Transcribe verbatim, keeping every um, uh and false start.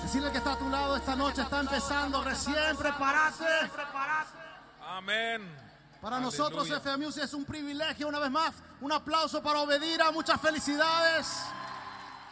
Decirle que está a tu lado esta noche, está empezando recién, prepárate. Amén. Para Aleluya. nosotros F A Music es un privilegio una vez más. Un aplauso para Obedira, muchas felicidades.